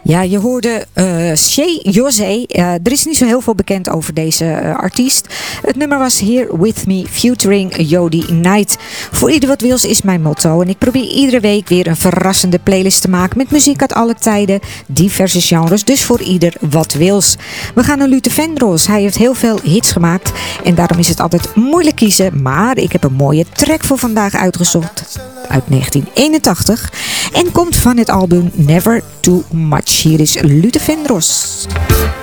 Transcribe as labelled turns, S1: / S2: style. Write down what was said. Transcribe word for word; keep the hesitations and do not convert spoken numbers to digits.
S1: Ja, je hoorde uh, Shay José. Uh, er is niet zo heel veel bekend over deze uh, artiest. Het nummer was Here With Me featuring Jody Knight. Voor ieder wat wils is mijn motto. En ik probeer iedere week weer een verrassende playlist te maken met muziek uit alle tijden, diverse genres. Dus voor ieder wat wils. We gaan naar Luther Vandross. Hij heeft heel veel hits gemaakt. En daarom is het altijd moeilijk kiezen. Maar ik heb een mooie track voor vandaag uitgezocht. Uit negentien eenentachtig. En komt van het album Never Too Much. Hier is Luther Vandross.